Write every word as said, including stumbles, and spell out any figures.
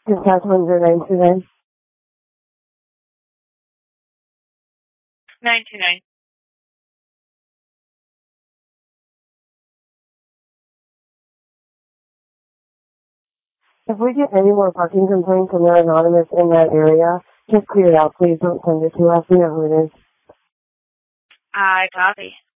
Just have one zero nine two nine. nine two nine. If we get any more parking complaints and they're anonymous in that area, just clear it out, please. Don't send it to us. We know who it is. I copy.